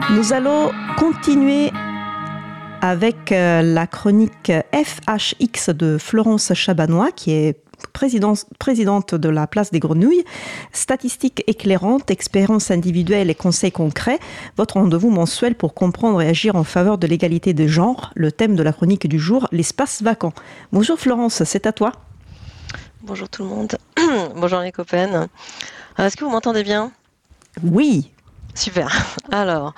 Nous allons continuer avec la chronique FHX de Florence Chabanois, qui est présidente de la Place des Grenouilles. Statistiques éclairantes, expériences individuelles et conseils concrets. Votre rendez-vous mensuel pour comprendre et agir en faveur de l'égalité des genres. Le thème de la chronique du jour, l'espace vacant. Bonjour Florence, c'est à toi. Bonjour tout le monde. Bonjour les copains. Est-ce que vous m'entendez bien ? Oui. Super. Alors,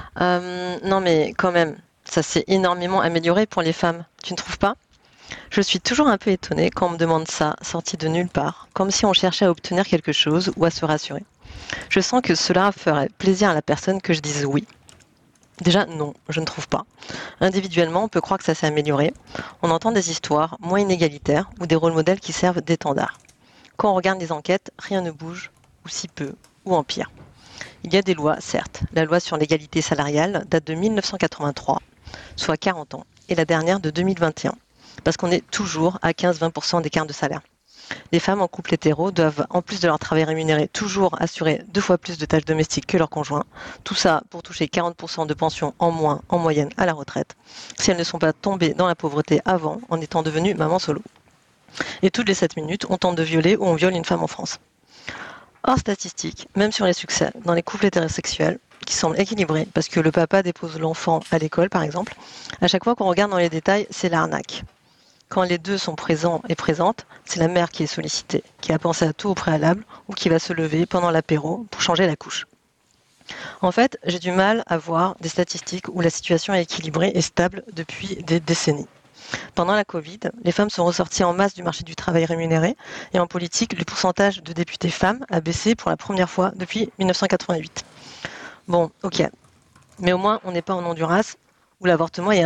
non mais quand même, ça s'est énormément amélioré pour les femmes. Tu ne trouves pas ? Je suis toujours un peu étonnée quand on me demande ça, sorti de nulle part, comme si on cherchait à obtenir quelque chose ou à se rassurer. Je sens que cela ferait plaisir à la personne que je dise oui. Déjà, non, je ne trouve pas. Individuellement, on peut croire que ça s'est amélioré. On entend des histoires moins inégalitaires ou des rôles modèles qui servent d'étendard. Quand on regarde les enquêtes, rien ne bouge, ou si peu, ou empire. Il y a des lois, certes. La loi sur l'égalité salariale date de 1983, soit 40 ans, et la dernière de 2021, parce qu'on est toujours à 15-20% d'écart de salaire. Les femmes en couple hétéro doivent, en plus de leur travail rémunéré, toujours assurer 2 fois plus de tâches domestiques que leurs conjoints. Tout ça pour toucher 40% de pension en moins en moyenne à la retraite, si elles ne sont pas tombées dans la pauvreté avant, en étant devenues maman solo. Et toutes les 7 minutes, on tente de violer ou on viole une femme en France. Hors statistique, même sur les succès dans les couples hétérosexuels, qui semblent équilibrés, parce que le papa dépose l'enfant à l'école par exemple, à chaque fois qu'on regarde dans les détails, c'est l'arnaque. Quand les deux sont présents et présentes, c'est la mère qui est sollicitée, qui a pensé à tout au préalable ou qui va se lever pendant l'apéro pour changer la couche. En fait, j'ai du mal à voir des statistiques où la situation est équilibrée et stable depuis des décennies. Pendant la Covid, les femmes sont ressorties en masse du marché du travail rémunéré et en politique, le pourcentage de députées femmes a baissé pour la première fois depuis 1988. Bon, ok. Mais au moins, on n'est pas en Honduras où l'avortement est